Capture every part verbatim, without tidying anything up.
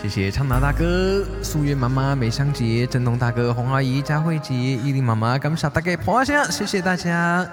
谢谢昌达大哥、素媛妈妈、美香姐、振东大哥、洪阿姨、佳慧姐、依琳妈妈，感谢大家捧下，谢谢大家。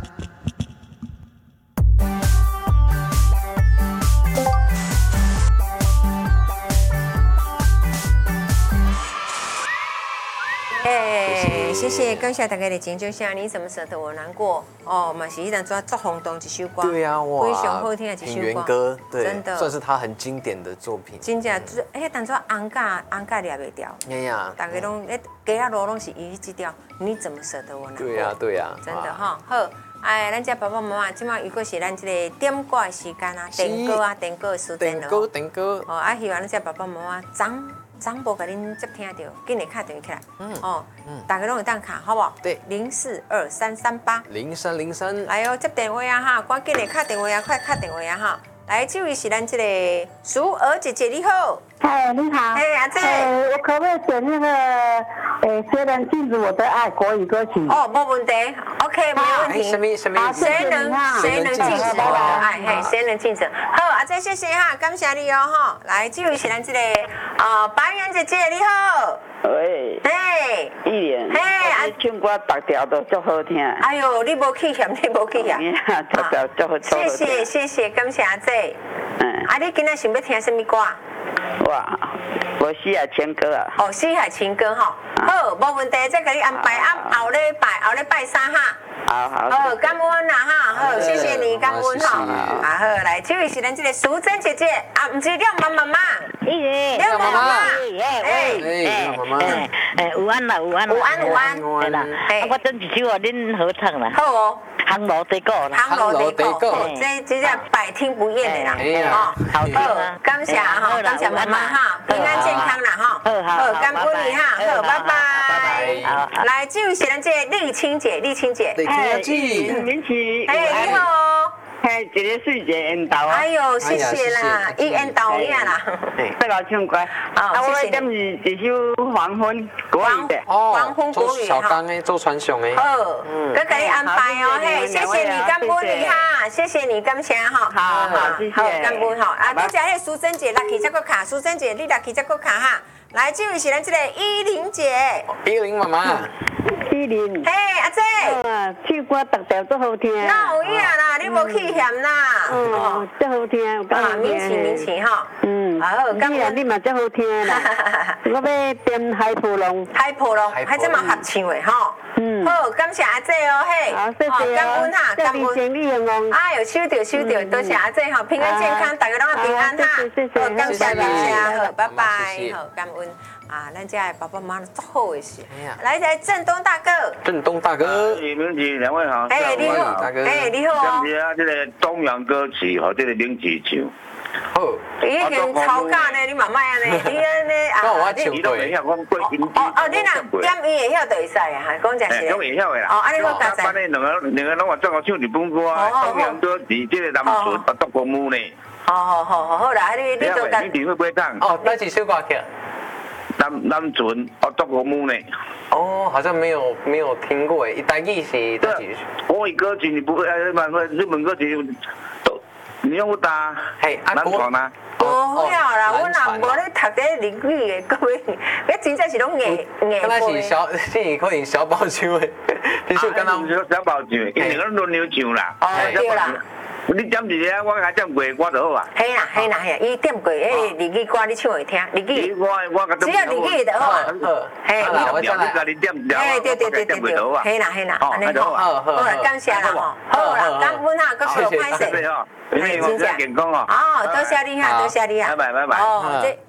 哎，谢谢，感谢大家的请就像你怎么舍得我难过哦，嘛是一张做做轰动一首歌， 对啊，哇， 非常好听的一首歌，对， 真的算是他很经典的作品。 真正就是，哎，当初红架红架抓袂掉， 哎呀， 大家拢哎，街下路拢是伊这条，你怎么舍得我难过？ 对呀，对呀， 真的哈，好。哎，咱家爸爸妈妈，即马如果是咱这个点歌的时间啊，点歌啊，点歌的时间点歌，点歌。 哦，啊，希望咱家爸爸妈妈长长无甲恁接听到，紧来敲电话起来。嗯。哦。嗯。大家拢会当卡，好不好？ 对。 零四二三三八。 零三零三。 来哦，接电话啊哈，赶紧来敲电话啊，快敲电话啊哈。来，这位是咱这个淑儿姐姐，你好。 哎，你好。 哎，阿姐。 哎，我可不可以选那个，哎，谁能禁止我的爱国语歌曲？ 哦，没问题 ，OK， 没问题。 什么什么？ 谁能谁能禁止我的爱？嘿，谁能禁止？好，阿姐，谢谢哈，感谢你哦哈。来，这位是咱这个啊，白媛姐姐，你好。 喂。 嘿。 依莲。 嘿，啊， 唱歌逐条都足好听。 哎呦，你无去嫌，你无去嫌。 逐条足好听。 谢谢谢谢，感谢阿姐。嗯。啊，你今仔想要听什么歌？ 哇，我西海情歌啊。 哦，西海情歌哈。好，无问题，再给你安排啊，后礼拜后礼拜三哈。 好好。 好，感恩啦哈，好，谢谢你，感恩哈。啊好，来，这位是咱这个淑珍姐姐啊，唔是亮妈妈妈， 咦， 亮妈妈， 哎哎，妈妈， 哎，午安啦，午安， 午安午安， 对啦，啊，我等一首啊，恁合唱啦。 好哦。 航楼得过啦， 航楼得过，这这叫百听不厌的啦。 哦，好听啊！感谢哈，感谢妈妈哈，平安健康啦哈。好，好，感恩你哈，好，拜拜。好，来，这位是咱这丽青姐，丽青姐， 丽青姐， 明奇， 哎，你好哦。 嘿，一个水一个缘投啊！ 哎呦，谢谢啦，一缘投呀啦。 再来唱歌，啊，我点是一首黄昏国语的。 哦， 黄昏国语小刚诶，做传承诶。 好，哥给你安排哦，嘿，谢谢你，感恩你哈，谢谢你，感谢哈。 好好，谢谢。 好，感恩哈。啊，多谢迄淑珍姐来起这个卡，淑珍姐你来起这个卡哈。来，这位是咱这个依琳姐。 依琳妈妈。 依琳。 嘿，阿姐。 啊，唱歌逐条都好听。 那有影啦，你无去嫌啦。 哦，真好听，有啊，明奇明奇哈。嗯。好， 感恩你嘛真好听啦。我要点海波浪。 海波浪，还真嘛合唱的哈。嗯。好，感谢阿姐哦，嘿。 好，谢谢。 感恩哈， 感恩。生意兴隆。 哎呦，收到收到，多谢阿姐哈，平安健康，大家拢要平安哈。 谢谢。 好，感谢感谢，好，拜拜，好，感恩。啊，咱家的爸爸妈妈做好的事。来来，振东大哥。 振东大哥。 李明吉，两位好。 哎，你好， 大哥。 哎，你好。 感谢啊，这个东洋歌曲和这个名曲唱。 好。 已经超假呢，你慢慢啊呢，你安尼啊。 那我唱你都会晓讲过音。 哦哦，你若点伊会晓就会使啊，哈，讲真是。 都会晓的啦。 哦，安尼我加载。 班的两个两个拢话做个唱日本歌啊，东洋歌曲这个南纯啊，独国母呢。 好好好好好啦，你你都甲。你你会不会唱？ 哦，那几首歌曲。 南南纯啊，独国母呢？ 哦，好像没有没有听过诶，台语是哪几首？ 国语歌曲你不会，日本日本歌曲都你用打， 嘿， 南传啊？ 无晓啦，我若无咧读这日语的歌，我真正是拢硬硬背。那是小，是可能小宝唱的，其实刚刚小宝唱，因为咱轮流唱啦。 哦，对啦。 你点一个，我甲点过歌就好啊。 嘿啦嘿啦嘿，伊点过诶日语歌你唱会听，日语。 我我甲只要日语就好啊。 嘿，我叫你甲你点点。 嘿，对对对对对。嘿啦嘿啦，安尼好。好，好啦，感谢啦吼。好啦，感恩哈，各位拍摄。 因为我健康哦。 哦，多谢你哈，多谢你哈。 拜拜拜拜。 哦，这。